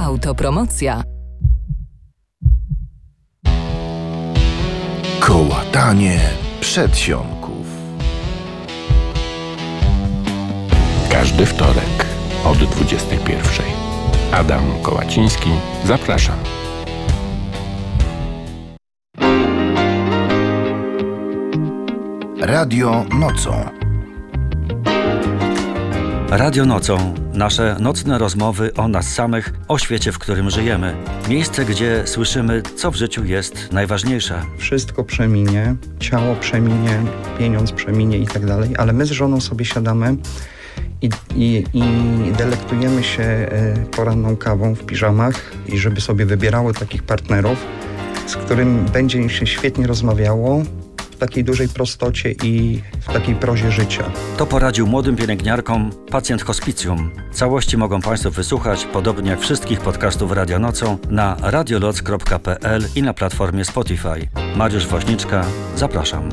Autopromocja. Kołatanie przedsionków. Każdy wtorek od 21:00. Adam Kołaciński, zapraszam. Radio nocą. Radio nocą. Nasze nocne rozmowy o nas samych, o świecie, w którym żyjemy. Miejsce, gdzie słyszymy, co w życiu jest najważniejsze. Wszystko przeminie, ciało przeminie, pieniądz przeminie i tak dalej, ale my z żoną sobie siadamy i delektujemy się poranną kawą w piżamach i żeby sobie wybierały takich partnerów, z którym będzie się świetnie rozmawiało, w takiej dużej prostocie i w takiej prozie życia. To poradził młodym pielęgniarkom pacjent hospicjum. Całości mogą Państwo wysłuchać, podobnie jak wszystkich podcastów Radio Nocą, na radioloc.pl i na platformie Spotify. Mariusz Woźniczka, zapraszam.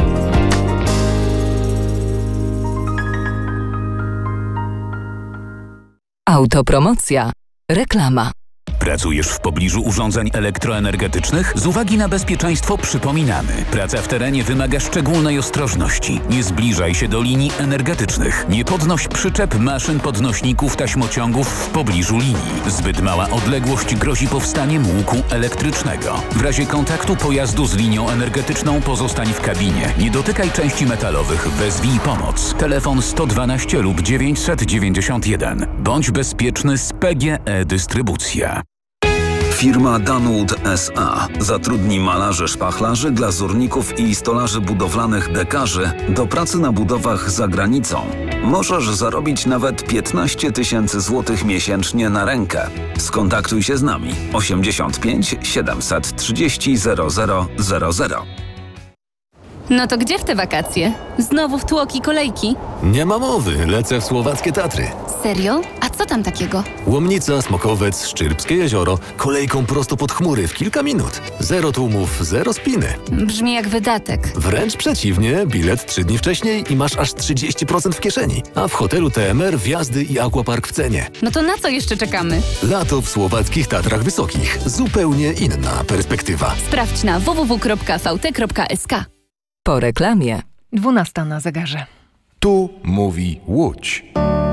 Autopromocja. Reklama. Pracujesz w pobliżu urządzeń elektroenergetycznych? Z uwagi na bezpieczeństwo przypominamy. Praca w terenie wymaga szczególnej ostrożności. Nie zbliżaj się do linii energetycznych. Nie podnoś przyczep, maszyn, podnośników, taśmociągów w pobliżu linii. Zbyt mała odległość grozi powstaniem łuku elektrycznego. W razie kontaktu pojazdu z linią energetyczną pozostań w kabinie. Nie dotykaj części metalowych. Wezwij pomoc. Telefon 112 lub 991. Bądź bezpieczny z PGE Dystrybucja. Firma Danwood S.A. zatrudni malarzy, szpachlarzy, glazurników i stolarzy budowlanych dekarzy do pracy na budowach za granicą. Możesz zarobić nawet 15 000 złotych miesięcznie na rękę. Skontaktuj się z nami 85 730 0000. No to gdzie w te wakacje? Znowu w tłoki kolejki? Nie ma mowy, lecę w słowackie Tatry. Serio? A co tam takiego? Łomnica, Smokowiec, Szczyrbskie jezioro, kolejką prosto pod chmury w kilka minut. Zero tłumów, zero spiny. Brzmi jak wydatek. Wręcz przeciwnie, bilet 3 dni wcześniej i masz aż 30% w kieszeni. A w hotelu TMR wjazdy i aquapark w cenie. No to na co jeszcze czekamy? Lato w słowackich Tatrach Wysokich. Zupełnie inna perspektywa. Sprawdź na www.vt.sk. Po reklamie. 12 na zegarze. Tu mówi Łódź.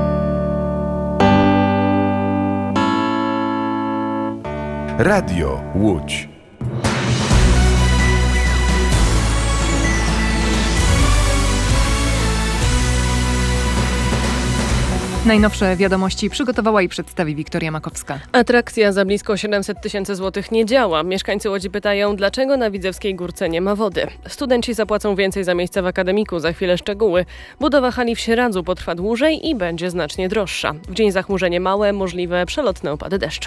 Radio Łódź. Najnowsze wiadomości przygotowała i przedstawi Wiktoria Makowska. Atrakcja za blisko 700 000 złotych nie działa. Mieszkańcy Łodzi pytają, dlaczego na Widzewskiej Górce nie ma wody. Studenci zapłacą więcej za miejsce w akademiku. Za chwilę szczegóły. Budowa hali w Sieradzu potrwa dłużej i będzie znacznie droższa. W dzień zachmurzenie małe, możliwe przelotne opady deszczu.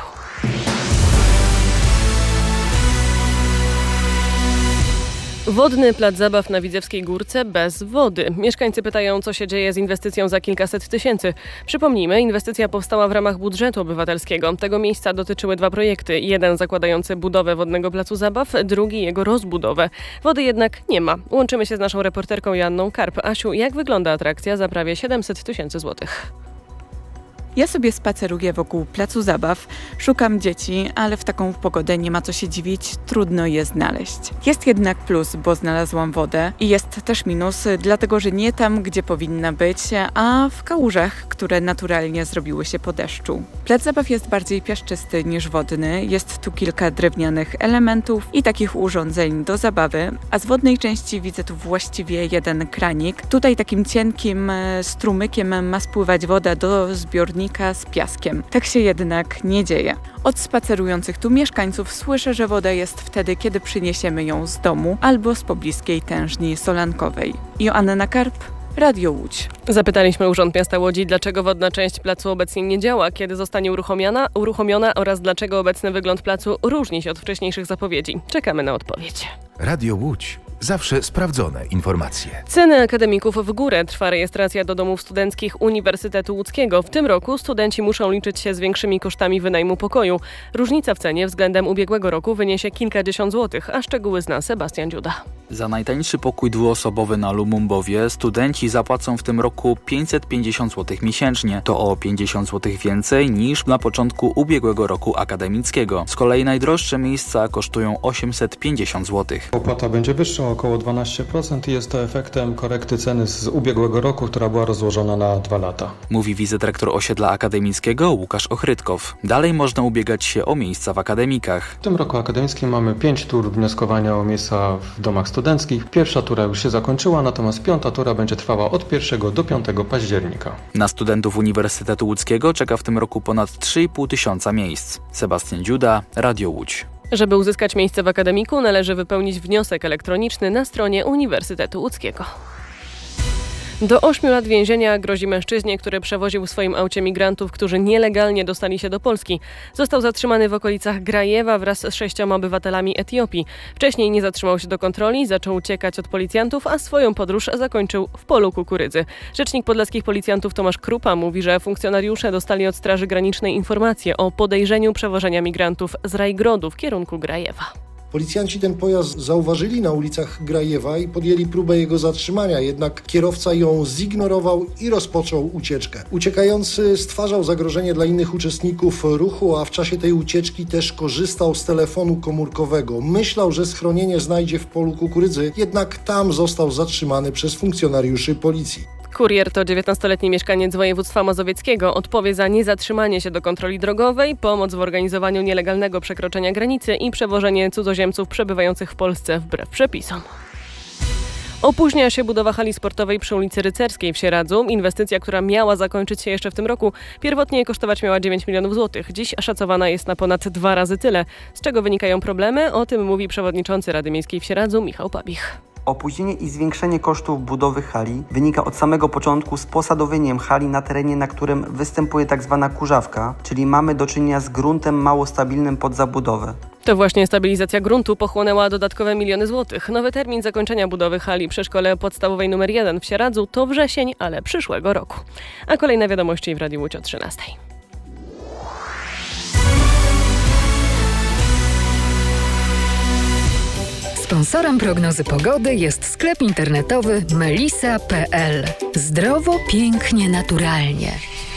Wodny plac zabaw na Widzewskiej Górce bez wody. Mieszkańcy pytają, co się dzieje z inwestycją za kilkaset tysięcy. Przypomnijmy, inwestycja powstała w ramach budżetu obywatelskiego. Tego miejsca dotyczyły 2 projekty. Jeden zakładający budowę wodnego placu zabaw, drugi jego rozbudowę. Wody jednak nie ma. Łączymy się z naszą reporterką Joanną Karp. Asiu, jak wygląda atrakcja za prawie 700 000 złotych? Ja sobie spaceruję wokół placu zabaw, szukam dzieci, ale w taką pogodę nie ma co się dziwić, trudno je znaleźć. Jest jednak plus, bo znalazłam wodę i jest też minus, dlatego że nie tam, gdzie powinna być, a w kałużach, które naturalnie zrobiły się po deszczu. Plac zabaw jest bardziej piaszczysty niż wodny, jest tu kilka drewnianych elementów i takich urządzeń do zabawy, a z wodnej części widzę tu właściwie jeden kranik. Tutaj takim cienkim strumykiem ma spływać woda do zbiornika z piaskiem. Tak się jednak nie dzieje. Od spacerujących tu mieszkańców słyszę, że woda jest wtedy, kiedy przyniesiemy ją z domu albo z pobliskiej tężni solankowej. Joanna Karp, Radio Łódź. Zapytaliśmy Urząd Miasta Łodzi, dlaczego wodna część placu obecnie nie działa, kiedy zostanie uruchomiona oraz dlaczego obecny wygląd placu różni się od wcześniejszych zapowiedzi. Czekamy na odpowiedź. Radio Łódź. Zawsze sprawdzone informacje. Ceny akademików w górę. Trwa rejestracja do domów studenckich Uniwersytetu Łódzkiego. W tym roku studenci muszą liczyć się z większymi kosztami wynajmu pokoju. Różnica w cenie względem ubiegłego roku wyniesie kilkadziesiąt złotych, a szczegóły zna Sebastian Dziuda. Za najtańszy pokój dwuosobowy na Lumumbowie studenci zapłacą w tym roku 550 zł miesięcznie. To o 50 zł więcej niż na początku ubiegłego roku akademickiego. Z kolei najdroższe miejsca kosztują 850 zł. Opłata będzie wyższa, około 12% i jest to efektem korekty ceny z ubiegłego roku, która była rozłożona na 2 lata. Mówi wicedyrektor osiedla akademickiego Łukasz Ochrytkow. Dalej można ubiegać się o miejsca w akademikach. W tym roku akademickim mamy 5 tur wnioskowania o miejsca w domach studenckich. Pierwsza tura już się zakończyła, natomiast 5. tura będzie trwała od 1 do 5 października. Na studentów Uniwersytetu Łódzkiego czeka w tym roku ponad 3,5 tysiąca miejsc. Sebastian Dziuda, Radio Łódź. Żeby uzyskać miejsce w akademiku, należy wypełnić wniosek elektroniczny na stronie Uniwersytetu Łódzkiego. Do 8 lat więzienia grozi mężczyźnie, który przewoził w swoim aucie migrantów, którzy nielegalnie dostali się do Polski. Został zatrzymany w okolicach Grajewa wraz z 6 obywatelami Etiopii. Wcześniej nie zatrzymał się do kontroli, zaczął uciekać od policjantów, a swoją podróż zakończył w polu kukurydzy. Rzecznik podlaskich policjantów Tomasz Krupa mówi, że funkcjonariusze dostali od Straży Granicznej informację o podejrzeniu przewożenia migrantów z Rajgrodu w kierunku Grajewa. Policjanci ten pojazd zauważyli na ulicach Grajewa i podjęli próbę jego zatrzymania, jednak kierowca ją zignorował i rozpoczął ucieczkę. Uciekający stwarzał zagrożenie dla innych uczestników ruchu, a w czasie tej ucieczki też korzystał z telefonu komórkowego. Myślał, że schronienie znajdzie w polu kukurydzy, jednak tam został zatrzymany przez funkcjonariuszy policji. Kurier to 19-letni mieszkaniec województwa mazowieckiego. Odpowie za niezatrzymanie się do kontroli drogowej, pomoc w organizowaniu nielegalnego przekroczenia granicy i przewożenie cudzoziemców przebywających w Polsce wbrew przepisom. Opóźnia się budowa hali sportowej przy ulicy Rycerskiej w Sieradzu. Inwestycja, która miała zakończyć się jeszcze w tym roku, pierwotnie kosztować miała 9 milionów złotych. Dziś szacowana jest na ponad 2 razy tyle. Z czego wynikają problemy? O tym mówi przewodniczący Rady Miejskiej w Sieradzu Michał Pabich. Opóźnienie i zwiększenie kosztów budowy hali wynika od samego początku z posadowieniem hali na terenie, na którym występuje tzw. kurzawka, czyli mamy do czynienia z gruntem mało stabilnym pod zabudowę. To właśnie stabilizacja gruntu pochłonęła dodatkowe miliony złotych. Nowy termin zakończenia budowy hali przy szkole podstawowej nr 1 w Sieradzu to wrzesień, ale przyszłego roku. A kolejne wiadomości w Radiu Łódź o 13. Sponsorem prognozy pogody jest sklep internetowy melisa.pl. Zdrowo, pięknie, naturalnie.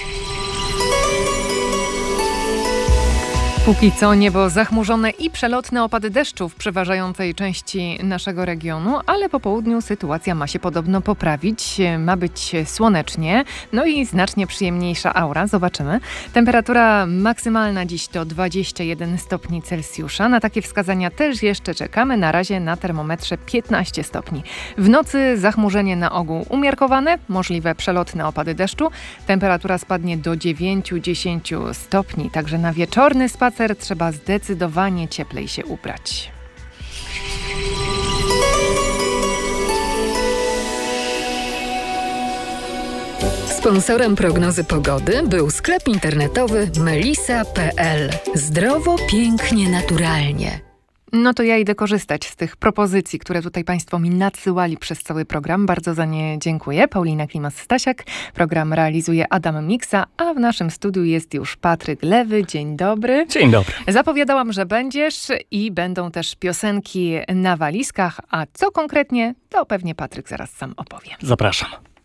Póki co niebo zachmurzone i przelotne opady deszczu w przeważającej części naszego regionu, ale po południu sytuacja ma się podobno poprawić. Ma być słonecznie, no i znacznie przyjemniejsza aura. Zobaczymy. Temperatura maksymalna dziś to 21 stopni Celsjusza. Na takie wskazania też jeszcze czekamy. Na razie na termometrze 15 stopni. W nocy zachmurzenie na ogół umiarkowane, możliwe przelotne opady deszczu. Temperatura spadnie do 9-10 stopni, także na wieczorny spacer trzeba zdecydowanie cieplej się ubrać. Sponsorem prognozy pogody był sklep internetowy melisa.pl. Zdrowo, pięknie, naturalnie. No to ja idę korzystać z tych propozycji, które tutaj Państwo mi nadsyłali przez cały program. Bardzo za nie dziękuję. Paulina Klimas-Stasiak. Program realizuje Adam Miksa, a w naszym studiu jest już Patryk Lewy. Dzień dobry. Dzień dobry. Zapowiadałam, że będziesz i będą też piosenki na walizkach, a co konkretnie, to pewnie Patryk zaraz sam opowie. Zapraszam.